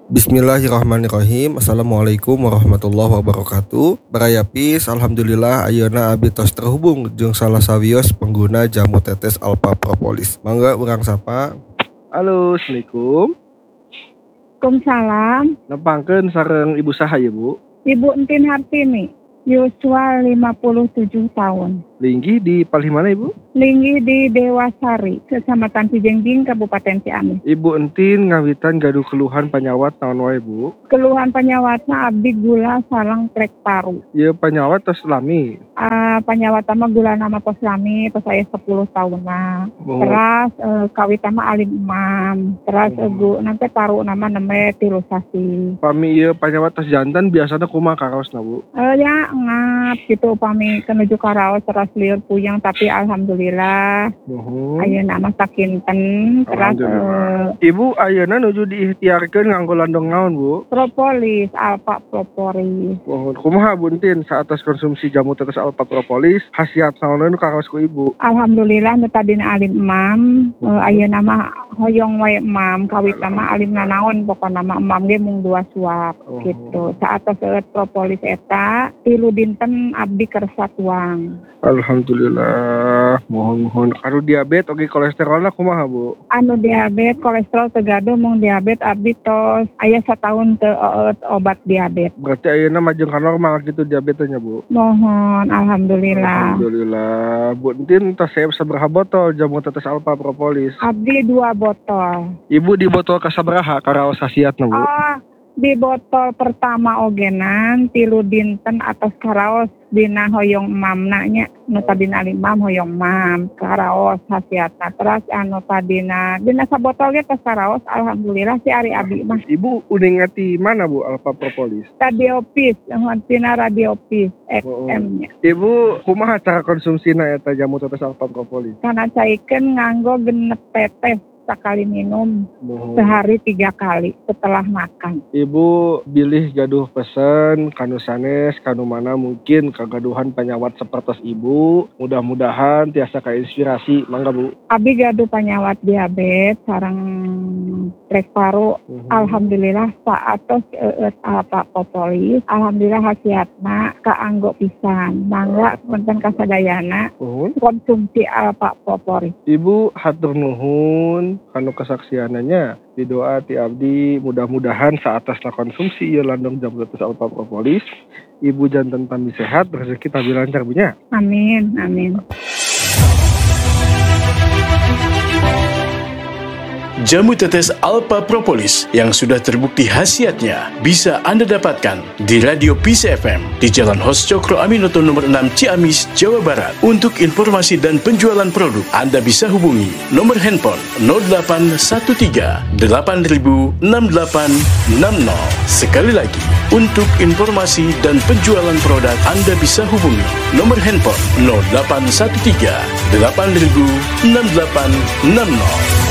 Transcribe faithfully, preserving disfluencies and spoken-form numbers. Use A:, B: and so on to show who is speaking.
A: Bismillahirrahmanirrahim. Assalamualaikum warahmatullahi wabarakatuh. Barayapis, alhamdulillah ayeuna abdi tos terhubung jeung salah sawios pengguna jamu tetes Alpha Propolis. Mangga urang sapa.
B: Halo, assalamualaikum.
C: Waalaikumsalam.
B: Nepangkeun sareng ibu saha ya, Bu?
C: Ibu Entin Hartini, yuswa lima puluh tujuh tahun.
B: Linggi di palih mana, Ibu?
C: Linggi di Dewasari, Kecamatan Cijengjing, Kabupaten Ciamis.
B: Ibu Entin ngawitan gaduh keluhan panyawat naon wae, Bu?
C: Keluhan panyawatna abdi gula sareng trek paru.
B: Ieu panyawat tos lami.
C: Uh, panyawat mah gula nama pos lami, pos saya sepuluh tahun lah.
B: Oh.
C: Terus uh, kawit nama alim imam. Terus
B: Oh.
C: uh, gu, nanti paru nama neme tilusasi.
B: Pami ieu panyawat tos jantan biasana kumaha karaosna, Bu?
C: Uh, ya ngap gitu pami kenuju karaos terus liur puyeng tapi alhamdulillah
B: Nuhun.
C: ayeuna mah sakinten terus uh,
B: Ibu ayeuna nuju diikhtiarkeun nganggo landong naon, Bu?
C: propolis Alpha Propolis.
B: Nuhun. Kumaha Bu Entin saatas konsumsi jamu tetes Alpha Propolis khasiat naon nu karaos ku Ibu?
C: Alhamdulillah nu tadina alim imam, uh, ayeuna mah hoyong wae imam, kawit mah alim nanaon pokona mah imam ge mung dua suap
B: Oh.
C: gitu. Saatos seueur propolis eta tilu dinten abdi kersa tuang.
B: Alhamdulillah. Mohon-mohon karo diabetes oge kolesterolna kumaha, Bu?
C: Anu diabetes kolesterol tegaduh mung diabetes abdi tos aya satahun teu eut obat diabetes.
B: Berarti ayeuna majeng ka normal gitu diabetesnya, Bu?
C: Mohon alhamdulillah.
B: Alhamdulillah. Bu Entin tos saya sabaraha botol jamu tetes Alpha Propolis?
C: Abdi dua botol.
B: Ibu di botol kasabaraha karaos khasiatna, Bu?
C: Oh, di botol pertama ogenan tilu dinten atas karaos dina hoyong mamna nya nu tadina limam hoyong mam karaos khasiatna. Terus anu tadina dina sabotol ge tos karaos alhamdulillah si ari abi mah.
B: Ibu uning ngati mana, Bu, Alpha Propolis?
C: Radiopis, tina Radiopis X M-nya.
B: Ibu kumaha cara konsumsina eta jamu tetes Alpha Propolis?
C: Kana caikeun nganggo genep tetes sekali minum
B: Mohon.
C: sehari tiga kali setelah makan.
B: Ibu bilih gaduh pesen kanu sanes kanu mana mungkin kagaduhan penyawat seperti Ibu. Mudah-mudahan tiasa kainspirasi. Mangga, Bu.
C: Abi gaduh panyawat diabetes sareng trek paru.
B: Uhum.
C: Alhamdulillah saatos eut Alpha Propolis. Alhamdulillah khasiatna kaanggo pisan. Mangga punten kasadayana
B: Uhum.
C: konsumsi Alpha Propolis.
B: Ibu hatur nuhun kanu kesaksiananya di doa ti abdi mudah-mudahan saatasna konsumsi ieu landong jamu tetes Alpha Propolis Ibu jantan tambi sehat rezeki tabi lancar, Bu nya.
C: Amin, amin.
D: Jamu tetes Alpha Propolis yang sudah terbukti khasiatnya bisa Anda dapatkan di Radio Peace F M di Jalan Hos Cokro Aminoto nomor enam Ciamis, Jawa Barat. Untuk informasi dan penjualan produk, Anda bisa hubungi nomor handphone nol delapan satu tiga delapan nol enam delapan enam nol. Sekali lagi, untuk informasi dan penjualan produk, Anda bisa hubungi nomor handphone nol delapan satu tiga delapan nol enam delapan enam nol.